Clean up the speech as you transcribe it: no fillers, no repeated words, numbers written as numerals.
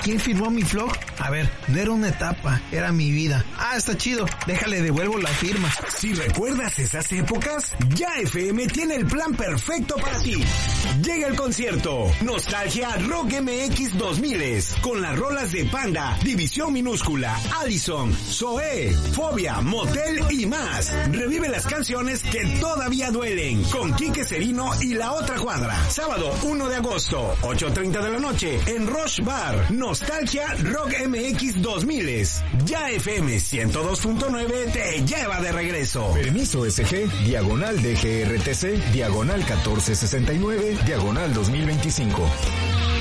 ¿quién firmó mi flog? A ver, no era una etapa, era mi vida. Ah, está chido, déjale, devuelvo la firma. Si recuerdas esas épocas, Ya FM tiene el plan perfecto para ti. Llega el concierto Nostalgia Rock MX 2000 con las rolas de Panda, División Minúscula, Allison, Zoé, Fobia, Motel y más. Revive las canciones que todavía duelen con Quique Serino y La Otra Cuadra. Sábado 1 de agosto, 8:30 de la noche en Rush Bar. Nostalgia Rock MX 2000. Ya FM 102.9 te lleva de regreso. Permiso SG, diagonal DGRTC, diagonal 1469, diagonal 2025.